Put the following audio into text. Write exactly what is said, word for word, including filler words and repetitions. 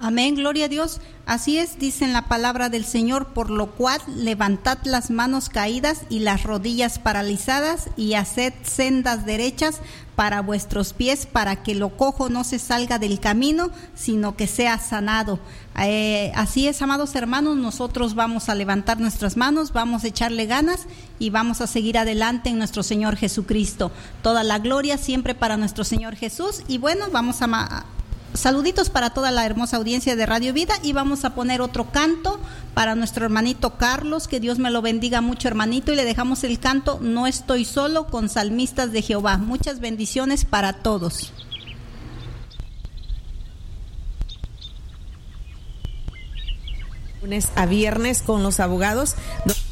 Amén, gloria a Dios. Así es, dice en la palabra del Señor, por lo cual levantad las manos caídas y las rodillas paralizadas y haced sendas derechas para vuestros pies, para que lo cojo no se salga del camino, sino que sea sanado. Eh, así es, amados hermanos, nosotros vamos a levantar nuestras manos, vamos a echarle ganas y vamos a seguir adelante en nuestro Señor Jesucristo. Toda la gloria siempre para nuestro Señor Jesús. Y bueno, vamos a... Ma- Saluditos para toda la hermosa audiencia de Radio Vida y vamos a poner otro canto para nuestro hermanito Carlos, que Dios me lo bendiga mucho, hermanito, y le dejamos el canto No estoy solo con Salmistas de Jehová. Muchas bendiciones para todos. Lunes a viernes con los abogados.